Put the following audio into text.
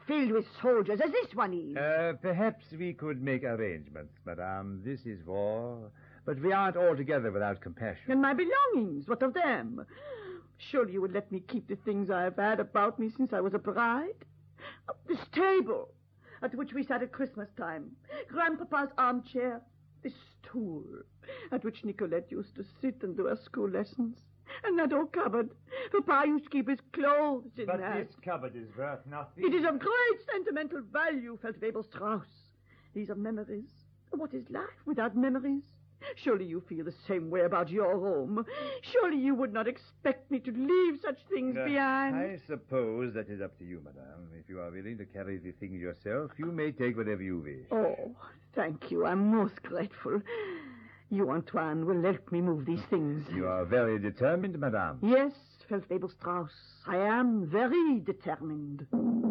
filled with soldiers as this one is. Perhaps we could make arrangements, madame. This is war, but we aren't altogether without compassion. And my belongings, what of them? Surely you would let me keep the things I have had about me since I was a bride. This table at which we sat at Christmas time, Grandpapa's armchair, this stool at which Nicolette used to sit and do her school lessons, and that old cupboard. Papa used to keep his clothes in But that. this cupboard is worth nothing. It is of great sentimental value, Feldwebel Strauss. These are memories. What is life without memories? Surely you feel the same way about your home. Surely you would not expect me to leave such things behind. I suppose that is up to you, madame. If you are willing to carry the things yourself, you may take whatever you wish. Oh, thank you. I'm most grateful. You, Antoine, will let me move these things. You are very determined, madame. Yes, Feldwebel Strauss. I am very determined.